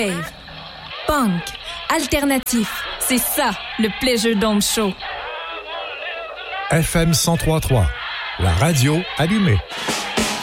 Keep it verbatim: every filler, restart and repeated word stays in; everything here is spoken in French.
wave, punk, alternatif. C'est ça, le Pleasure Dome Show. F M cent trois point trois, la radio allumée.